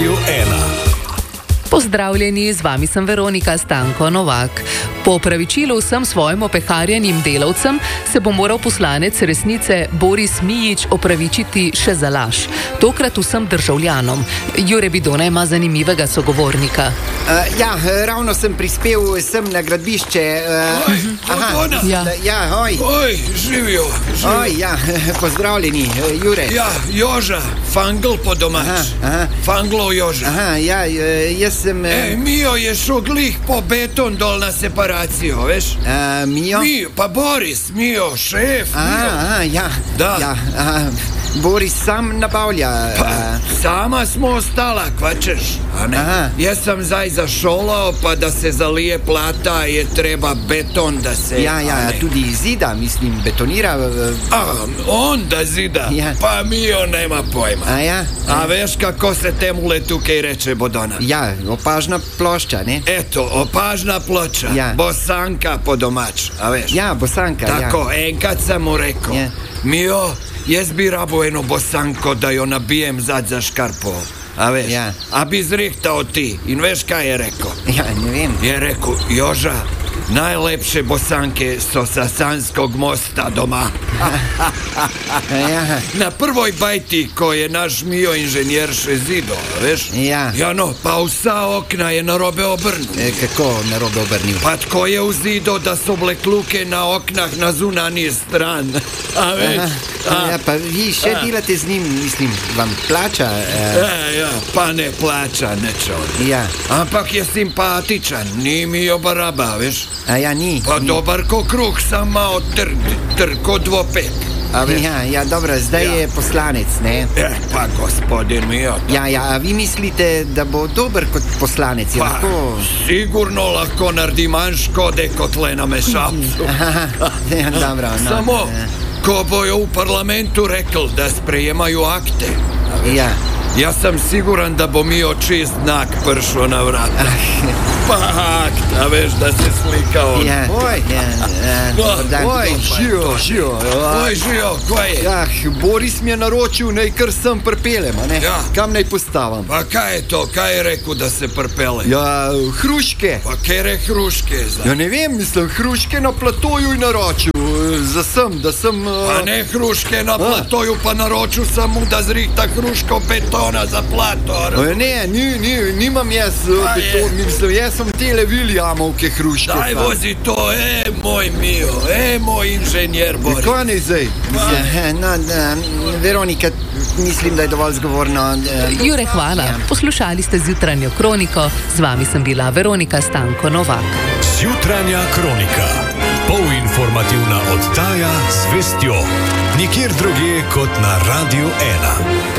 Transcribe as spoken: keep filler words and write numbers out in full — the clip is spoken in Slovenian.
Radiu ena. Pozdravljeni, z vami sem Veronika Stanko Novak. Po opravičilu vsem svojim opeharjenim delavcem se bo moral poslanec Resnice Boris Mijić opravičiti še za laž. Tokrat vsem državljanom. Jure Bidona ima zanimivega sogovornika. Uh, ja, ravno sem prispel sem na gradbišče. Uh, oj, Bidona! Ja, ja, oj. Oj, živijo, živijo. Oj, ja, pozdravljeni, Jure. Ja, Joža, fangl po domač. Aha, aha. Fanglov Joža. Aha, ja, jaz sem... E, Mijo je šel glih po beton dol na separacijo, veš? Uh, Mijo? Mijo, pa Boris, Mijo, šef, Aha, Mijo. aha, ja. Da. Ja, aha. Boris sam nabavlja. Pa, uh, sama smo ostala, kvačeš, a ne? Aha. Jaz sam zdaj zašolao, pa da se zalije plata, je treba beton da se... ja, ja, a ne. tudi zida, mislim, betonira. Uh, A, on da zida? Ja. Pa Mijo nema pojma. a ja? A veš kako se temule tukaj reče, Bodona? Ja, opažna plošča, ne? Eto, opažna ploča, Ja. bosanka po domač, a veš? Ja, bosanka, Tako, enkrat sam mu rekao, Ja. Mijo, jaz bi rabo eno bosanko da jo nabijem zad za škarpo, a veš? Ja. A bi zrihtao ti, in veš kaj je rekao? ja. Ja, ne vem. Je rekao, Joža, najlepše bosanke so sa Sanskog mosta doma. Ja, Na prvoj bajti, ko je naš Mijo inženjer še zido, veš? Ja. Ja, no, pa vsa okna je narobe obrnul. e, kako narobe obrnil? Pa tko je uzido da so blekluke na oknah na zunanji stran. A veš? Aha, A, ja, pa vi še A. delate z njim, mislim, vam plača? Uh, e, ja, pa ne plača neč on. ja, Ampak je simpatičan, ni Mijo baraba, veš? a ja, ni. Pa ni. dobar ko kruh, sam malo tr, tr, ko dvopek. A veš? Ja, ja, dobro, zdaj Ja. je poslanec, ne? E, pa gospodin Mijo. Ja, ja, a vi mislite, da bo dober kot poslanec? Je Pa, lahko... sigurno lahko naredi manj škode kot le na mešalcu. Aha, ja, dobro, no. Samo, eh, ko bojo v parlamentu rekli, da sprejemaju akte, Ja, jaz sem siguran, da bo Mijo čist znak prišlo na vrata. Pa akt, a veš, da se slika on. ja. Oj, ja, ja, No, dober dan. oj, živijo, živijo. Oj, žijo, kaj je? Ja, Boris mi je naročil, naj kar sem pripeljem, a ne? Ja. Kam naj postavim? Pa kaj je to, kaj je rekel, da se prpele? Ja, hruške. Pa kere hruške za... Ja, ne vem, mislim, hruške na platoju in naročil. Za sem, da sem... Uh... Pa ne hruške na platoju, pa naročil sem mu, da zrihta hruško betona za plato. O, ne, ni, ni, nimam jaz uh, Kaj je? beton, mislim, jaz sem tele Williamovke hruške. Daj sam. vozi to, e, moj Mijo, e, moj inženjer Boris. Kaj ne zdaj? Ja, no, da, Veronika, mislim, da je dovolj zgovorno. Uh, Jure, hvala. Poslušali ste Zjutranjo kroniko, z vami sem bila Veronika Stanko Novak. Zjutranja kronika. Polinformativna oddaja z vestjo. Nikjer drugje kot na Radiu ena.